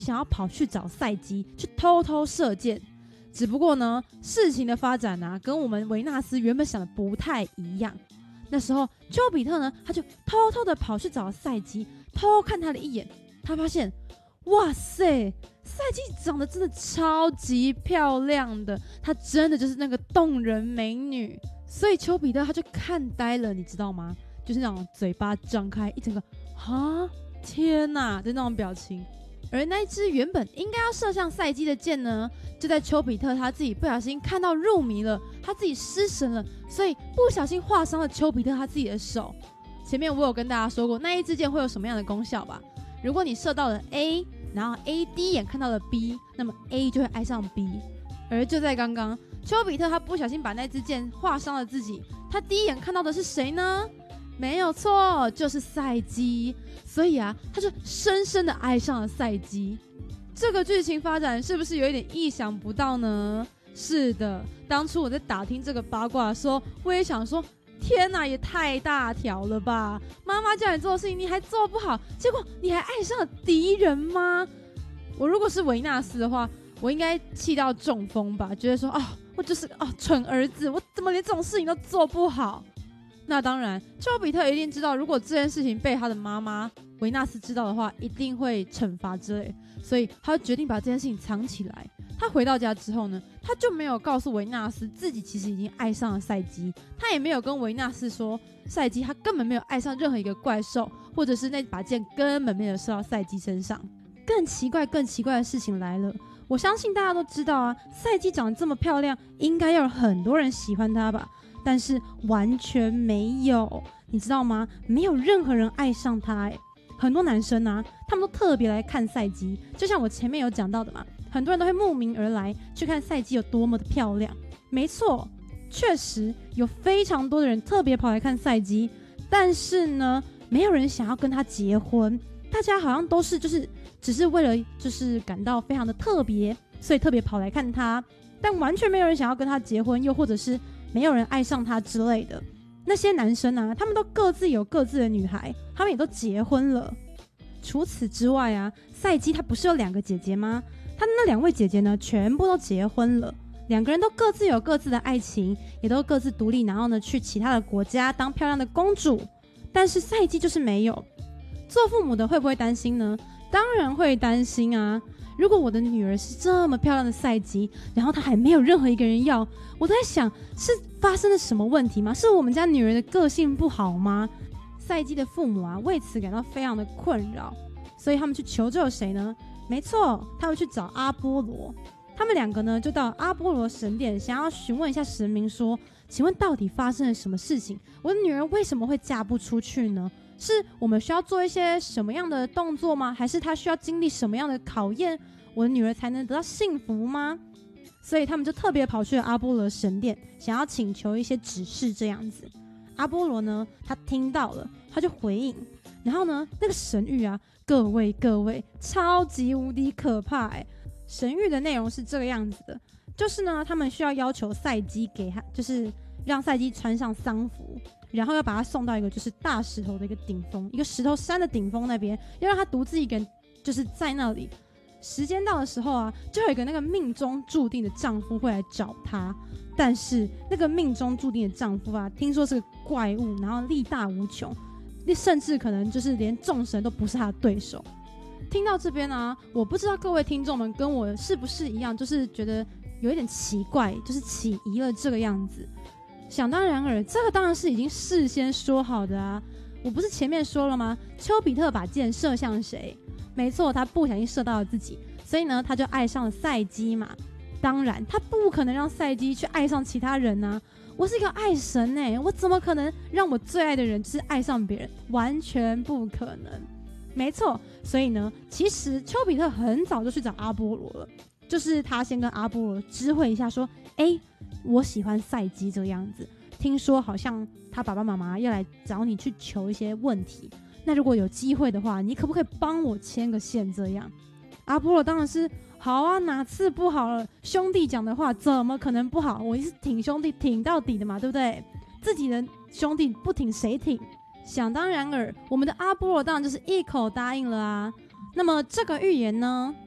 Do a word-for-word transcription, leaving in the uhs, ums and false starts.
想要跑去找赛姬去偷偷射箭。只不过呢，事情的发展啊，跟我们维纳斯原本想的不太一样。那时候丘比特呢，他就偷偷的跑去找赛姬，偷看他的一眼。他发现，哇塞，赛姬长得真的超级漂亮的，她真的就是那个动人美女。所以丘比特他就看呆了，你知道吗？就是那种嘴巴张开，一整个哈天哪的那种表情。而那一支原本应该要射向赛姬的箭呢，就在丘比特他自己不小心看到入迷了，他自己失神了，所以不小心划伤了丘比特他自己的手。前面我有跟大家说过，那一支箭会有什么样的功效吧？如果你射到了 A， 然后 A 第一眼看到了 B， 那么 A 就会爱上 B。而就在刚刚，丘比特他不小心把那支箭划伤了自己，他第一眼看到的是谁呢？没有错，就是赛姬。所以啊，他就深深的爱上了赛姬。这个剧情发展是不是有一点意想不到呢？是的，当初我在打听这个八卦的时候，我也想说，天哪，也太大条了吧！妈妈叫你做的事情你还做不好，结果你还爱上了敌人吗？我如果是维纳斯的话，我应该气到中风吧，觉得说，哦，我就是个哦蠢儿子，我怎么连这种事情都做不好？那当然，丘比特一定知道，如果这件事情被他的妈妈维纳斯知道的话，一定会惩罚之类，所以他决定把这件事情藏起来。他回到家之后呢，他就没有告诉维纳斯自己其实已经爱上了赛姬，他也没有跟维纳斯说赛姬他根本没有爱上任何一个怪兽，或者是那把箭根本没有射到赛姬身上。更奇怪更奇怪的事情来了，我相信大家都知道啊，赛姬长得这么漂亮，应该要有很多人喜欢她吧，但是完全没有，你知道吗？没有任何人爱上她欸。很多男生啊，他们都特别来看赛姬，就像我前面有讲到的嘛，很多人都会慕名而来去看赛姬有多么的漂亮。没错，确实有非常多的人特别跑来看赛姬，但是呢，没有人想要跟她结婚。大家好像都是就是只是为了就是感到非常的特别，所以特别跑来看她，但完全没有人想要跟她结婚，又或者是没有人爱上她之类的。那些男生啊，他们都各自有各自的女孩，他们也都结婚了。除此之外啊，赛姬她不是有两个姐姐吗？她的那两位姐姐呢，全部都结婚了，两个人都各自有各自的爱情，也都各自独立，然后呢去其他的国家当漂亮的公主。但是赛姬就是没有。做父母的会不会担心呢？当然会担心啊。如果我的女儿是这么漂亮的赛姬，然后她还没有任何一个人要，我都在想，是发生了什么问题吗？是我们家女儿的个性不好吗？赛姬的父母啊，为此感到非常的困扰，所以他们去求救谁呢？没错，他们去找阿波罗。他们两个呢，就到阿波罗神殿，想要询问一下神明说，请问到底发生了什么事情？我的女儿为什么会嫁不出去呢？是我们需要做一些什么样的动作吗？还是她需要经历什么样的考验，我的女儿才能得到幸福吗？所以他们就特别跑去了阿波罗神殿，想要请求一些指示这样子。阿波罗呢，他听到了，他就回应，然后呢，那个神谕啊，各位各位，超级无敌可怕欸。神谕的内容是这个样子的，就是呢，他们需要要求赛姬给他，就是让赛姬穿上丧服，然后要把他送到一个就是大石头的一个顶峰，一个石头山的顶峰那边，要让他独自一个人就是在那里。时间到的时候啊，就有一个那个命中注定的丈夫会来找她，但是那个命中注定的丈夫啊，听说是个怪物，然后力大无穷，甚至可能就是连众神都不是他的对手。听到这边啊，我不知道各位听众们跟我是不是一样，就是觉得有一点奇怪，就是起疑了这个样子。想当然尔，这个当然是已经事先说好的啊。我不是前面说了吗？丘比特把箭射向谁？没错，他不小心射到了自己，所以呢，他就爱上了赛姬嘛。当然，他不可能让赛姬去爱上其他人啊。我是一个爱神欸，我怎么可能让我最爱的人就是爱上别人？完全不可能。没错，所以呢，其实丘比特很早就去找阿波罗了，就是他先跟阿波罗知会一下说，哎，我喜欢赛姬这个样子，听说好像他爸爸妈妈要来找你去求一些问题，那如果有机会的话，你可不可以帮我牵个线这样？阿波罗当然是好啊，哪次不好了？兄弟讲的话怎么可能不好？我是挺兄弟挺到底的嘛，对不对？自己的兄弟不挺谁挺？想当然尔，我们的阿波罗当然就是一口答应了啊。那么这个预言呢，